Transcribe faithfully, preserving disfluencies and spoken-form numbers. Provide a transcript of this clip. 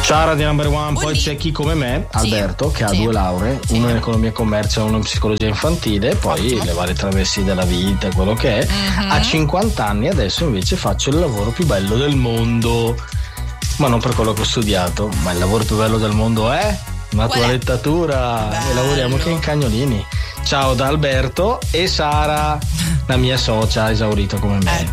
Sara di Number One. Poi Buondì. c'è chi come me, Sì. Alberto, che ha Sì. due lauree, Sì. una in economia e commercio e una in psicologia infantile, e poi Ottimo. le varie travessie della vita, quello che è. Mhm. A cinquanta anni adesso invece faccio il lavoro più bello del mondo, ma non per quello che ho studiato, ma il lavoro più bello del mondo è una Qual è? toilettatura. Bello. E lavoriamo che in cagnolini. Ciao da Alberto e Sara, la mia socia esaurita come me. Ecco.